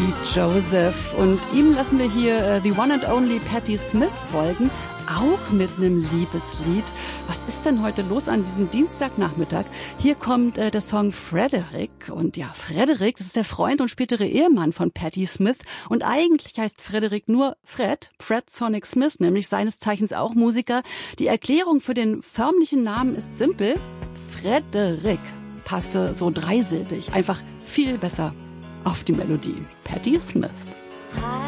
Pete Joseph. Und ihm lassen wir hier The One and Only Patti Smith folgen, auch mit einem Liebeslied. Was ist denn heute los an diesem Dienstagnachmittag? Hier kommt der Song Frederick. Und ja, Frederick, das ist der Freund und spätere Ehemann von Patti Smith. Und eigentlich heißt Frederick nur Fred Sonic Smith, nämlich seines Zeichens auch Musiker. Die Erklärung für den förmlichen Namen ist simpel. Frederick passte so dreisilbig, einfach viel besser auf die Melodie. Patti Smith.